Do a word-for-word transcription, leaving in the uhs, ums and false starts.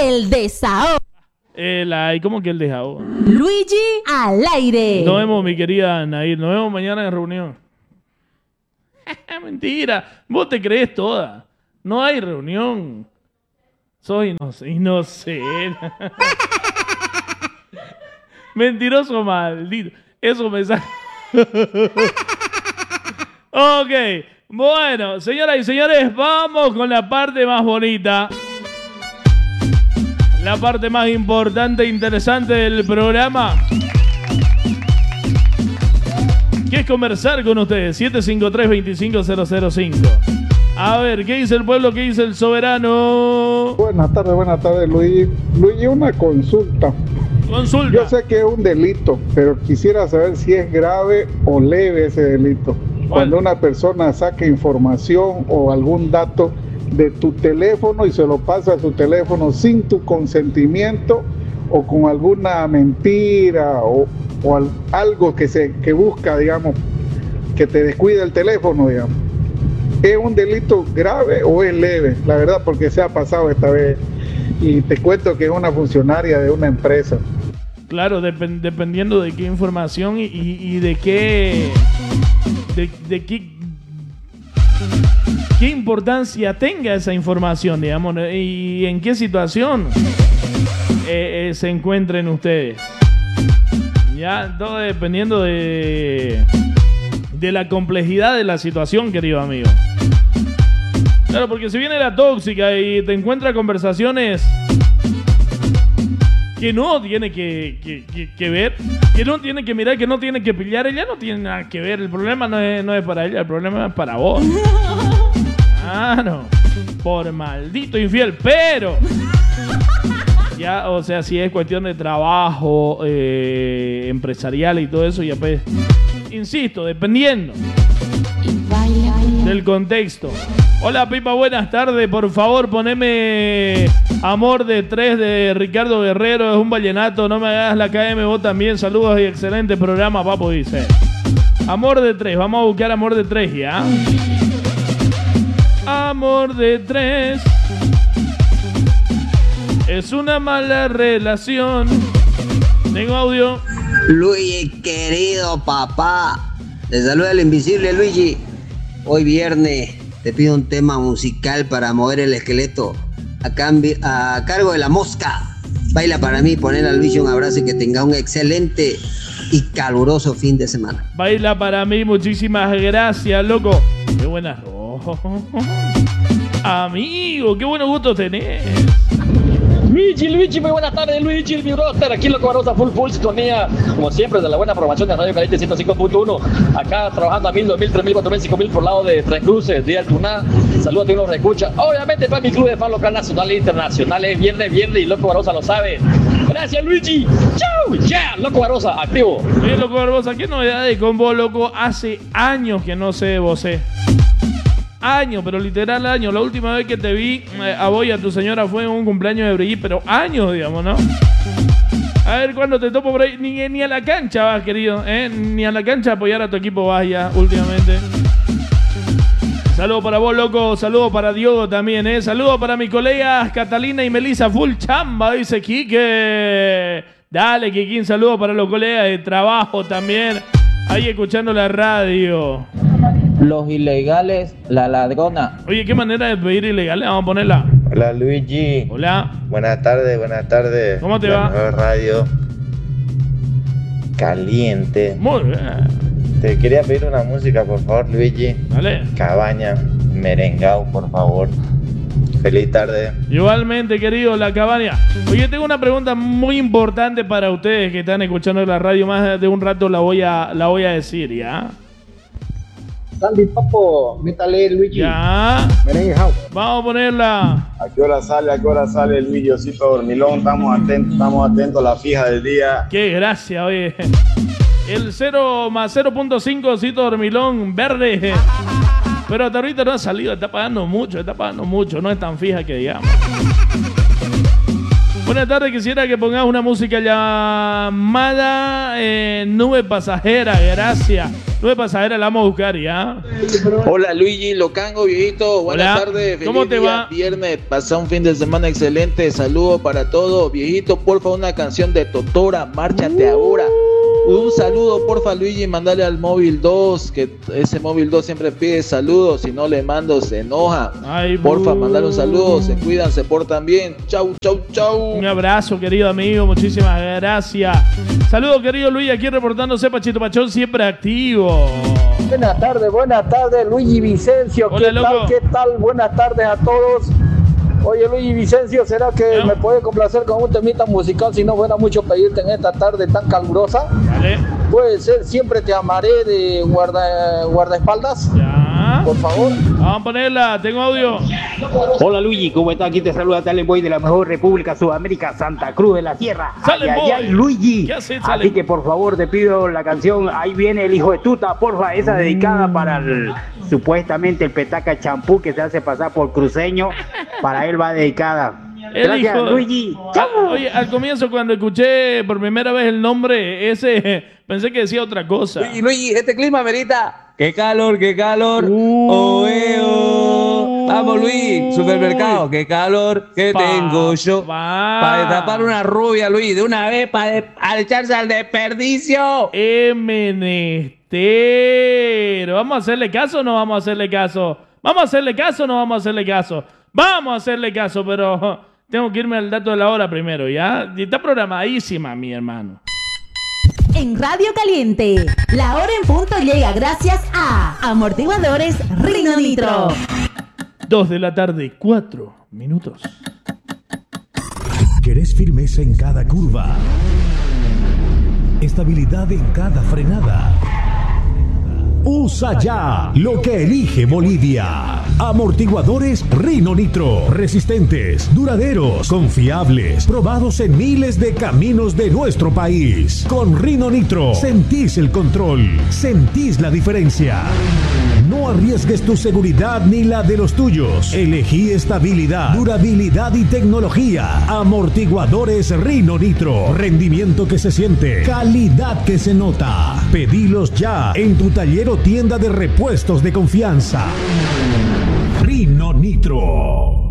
el desahogo. El, ay, ¿cómo que el desahogo? Luigi al aire. Nos vemos, mi querida Nair. Nos vemos mañana en reunión. Mentira. Vos te crees toda. No hay reunión. Soy inocente. Mentiroso maldito. Eso me sale. Ok. Bueno, señoras y señores, vamos con la parte más bonita. La parte más importante e interesante del programa. Que es conversar con ustedes. siete cinco tres, dos cinco cero cero cinco. A ver, ¿qué dice el pueblo? ¿Qué dice el soberano? Buenas tardes, buenas tardes, Luigi. Luigi, una consulta. Consulta. Yo sé que es un delito, pero quisiera saber si es grave o leve ese delito. ¿Cuál? Cuando una persona saca información o algún dato de tu teléfono y se lo pasa a tu teléfono sin tu consentimiento o con alguna mentira o, o al, algo que se que busca, digamos, que te descuide el teléfono, digamos. ¿Es un delito grave o es leve? La verdad, porque se ha pasado esta vez. Y te cuento que es una funcionaria de una empresa. Claro, dep- dependiendo de qué información y, y, y de qué... De, de qué... qué importancia tenga esa información, digamos, y en qué situación eh, eh, se encuentren ustedes. Ya, todo dependiendo de... de la complejidad de la situación, querido amigo. Claro, porque si viene la tóxica y te encuentra conversaciones que no tiene que, que, que, que ver, que no tiene que mirar, que no tiene que pillar, ella no tiene nada que ver. El problema no es, no es para ella, el problema es para vos. Claro, por maldito infiel, pero... Ya, o sea, si es cuestión de trabajo, eh, empresarial y todo eso, ya pues... Insisto, dependiendo del contexto. Hola, Pipa, buenas tardes. Por favor, poneme Amor de Tres de Ricardo Guerrero. Es un vallenato, no me hagas la K M. Vos también, saludos y excelente programa, papo, dice. Amor de Tres, vamos a buscar Amor de Tres, ¿ya? Amor de Tres es una mala relación. Tengo audio. Luigi, querido papá, te saluda el invisible Luigi. Hoy viernes te pido un tema musical para mover el esqueleto a, cambi- a cargo de La Mosca. Baila para mí, poner a Luigi un abrazo y que tenga un excelente y caluroso fin de semana. Baila para mí, muchísimas gracias, loco. Qué buena. Oh, amigo, qué buenos gustos tenés. Luigi, Luigi, muy buenas tardes, Luigi, mi brother, aquí en Loco Barosa, full full sintonía, como siempre, de la buena programación de Radio Caliente ciento cinco punto uno, acá trabajando a mil, dos mil, tres mil, cuatro mil, cinco mil por lado de Tres Cruces, Día del Tuná, saludos a todos los que escuchan, obviamente para mi club de fan local, nacional e internacional, es viernes, viernes y Loco Barosa lo sabe. Gracias, Luigi, chau, ya, yeah, Loco Barosa, activo. Oye, Loco Barbosa, ¿qué novedades con vos, loco? Hace años que no sé de vos, eh. Años, pero literal años. La última vez que te vi eh, a vos y a tu señora fue en un cumpleaños de Brigitte, pero años, digamos, ¿no? A ver, cuando te topo por ahí, ni, ni a la cancha vas, querido, ¿eh? Ni a la cancha a apoyar a tu equipo vas ya, últimamente. Saludos para vos, loco. Saludos para Diogo también, ¿eh? Saludos para mis colegas Catalina y Melissa. Full chamba, dice Quique. Dale, Kikín. Saludos para los colegas de trabajo también. Ahí escuchando la radio. Los ilegales, la ladrona. Oye, qué manera de pedir ilegales. Vamos a ponerla. Hola, Luigi. Hola. Buenas tardes, buenas tardes. ¿Cómo te la va? Nueva radio. Caliente. Muy bien. Te quería pedir una música, por favor, Luigi. Dale. Cabaña, merengao, por favor. Feliz tarde. Igualmente, querido, la cabaña. Oye, tengo una pregunta muy importante para ustedes que están escuchando la radio. Más de un rato la voy a, la voy a decir, ¿ya? Sandy, papo, métale, Luigi. Ya. Merengue house. Vamos a ponerla. ¿A qué hora sale? ¿A qué hora sale el Luigi Osito Dormilón? Estamos atentos, estamos atentos a la fija del día. Qué gracia, oye. El cero más cero punto cinco Osito Dormilón verde. Pero hasta ahorita no ha salido, está pagando mucho, está pagando mucho, no es tan fija que digamos. Buenas tardes, quisiera que pongas una música llamada eh, Nube Pasajera, gracias. Nube Pasajera la vamos a buscar ya. Hola Luigi Locango, viejito. Buenas Hola. tardes. Feliz ¿Cómo te día, va? Viernes, pasa un fin de semana excelente. Saludos para todos. Viejito, porfa, una canción de Totora, Márchate ahora. Un saludo, porfa, Luigi, mandale al móvil dos, que ese móvil dos siempre pide saludos. Si no le mando, se enoja. Ay, Porfa, bu- mandale un saludo. Se cuidan, se portan bien. Chau, chau, chau. Un abrazo, querido amigo, muchísimas gracias. Saludos, querido Luis, aquí reportándose Pachito Pachón, siempre activo. Buenas tardes, buenas tardes, Luigi Vicencio. Hola, ¿Qué loco. tal? ¿Qué tal? Buenas tardes a todos. Oye, Luigi Vicencio, ¿será que No. me puede complacer con un temita musical si no fuera mucho pedirte en esta tarde tan calurosa? Vale, Puede ser Siempre te amaré de guarda, guardaespaldas, ya. por favor. Vamos a ponerla, tengo audio. Hola Luigi, ¿cómo estás? Aquí te saluda Talent Boy de la mejor República Sudamérica, Santa Cruz de la Sierra. Talent Ay, ay, Boy. ay, Luigi. ¿Qué haces, Así Talent? que por favor te pido la canción Ahí viene el hijo de tuta, porfa, esa dedicada para el, supuestamente el petaca champú que se hace pasar por cruceño. Para él va dedicada. El Gracias, hijo- Luigi. Ah, oye, al comienzo cuando escuché por primera vez el nombre ese, pensé que decía otra cosa. Y Luigi, este clima amerita. Qué calor, qué calor. Uh. Oe, oh. Vamos, Luis, supermercado. Qué calor que Pa- tengo yo. pa- Para destapar una rubia, Luis, de una vez para echarse al desperdicio. Eh, menestero. ¿Vamos a hacerle caso o no vamos a hacerle caso? ¿Vamos a hacerle caso o no vamos a hacerle caso? Vamos a hacerle caso, pero tengo que irme al dato de la hora primero, ¿ya? Y está programadísima, mi hermano. En Radio Caliente, la hora en punto llega gracias a Amortiguadores Rino Nitro. Dos de la tarde, cuatro minutos. ¿Querés firmeza en cada curva? Estabilidad en cada frenada. Usa ya lo que elige Bolivia. Amortiguadores Rino Nitro. Resistentes, duraderos, confiables, probados en miles de caminos de nuestro país. Con Rino Nitro sentís el control, sentís la diferencia. No arriesgues tu seguridad ni la de los tuyos. Elegí estabilidad, durabilidad y tecnología. Amortiguadores Rino Nitro. Rendimiento que se siente, calidad que se nota. Pedilos ya en tu taller o tienda de repuestos de confianza. Rino Nitro.